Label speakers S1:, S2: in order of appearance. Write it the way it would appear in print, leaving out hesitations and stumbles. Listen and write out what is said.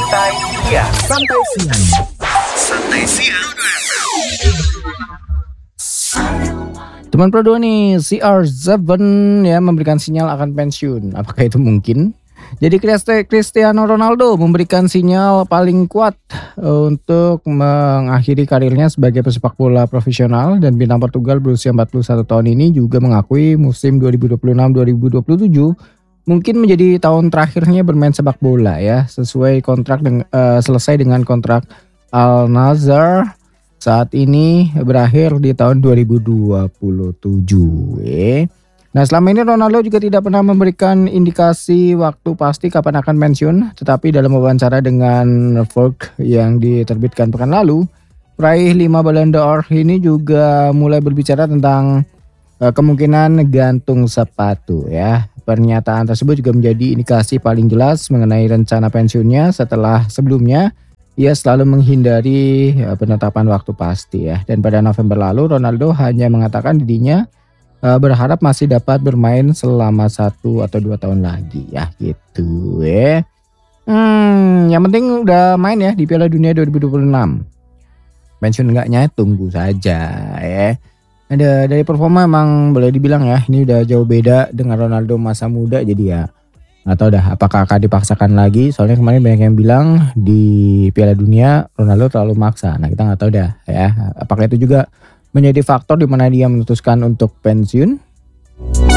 S1: Santai siang. Teman Pro 2 nih, CR7 ya memberikan sinyal akan pensiun. Apakah itu mungkin? Jadi Cristiano Ronaldo memberikan sinyal paling kuat untuk mengakhiri karirnya sebagai pesepak bola profesional, dan bintang Portugal berusia 41 tahun ini juga mengakui musim 2026-2027 mungkin menjadi tahun terakhirnya bermain sepak bola ya, sesuai kontrak selesai dengan kontrak Al Nassr saat ini berakhir di tahun 2027 ya. Nah, selama ini Ronaldo juga tidak pernah memberikan indikasi waktu pasti kapan akan pensiun, tetapi dalam wawancara dengan Vogue yang diterbitkan pekan lalu, peraih 5 Ballon d'Or ini juga mulai berbicara tentang kemungkinan gantung sepatu ya. Pernyataan tersebut juga menjadi indikasi paling jelas mengenai rencana pensiunnya setelah sebelumnya ia selalu menghindari penetapan waktu pasti ya. Dan pada November lalu Ronaldo hanya mengatakan dirinya berharap masih dapat bermain selama 1 atau 2 tahun lagi ya gitu ya. Yang penting udah main ya di Piala Dunia 2026. Pensiun enggaknya tunggu saja ya. Ada dari performa emang boleh dibilang ya ini udah jauh beda dengan Ronaldo masa muda, jadi ya nggak tahu dah apakah akan dipaksakan lagi, soalnya kemarin banyak yang bilang di Piala Dunia Ronaldo terlalu maksa. Nah, kita nggak tahu dah ya apakah itu juga menjadi faktor di mana dia memutuskan untuk pensiun.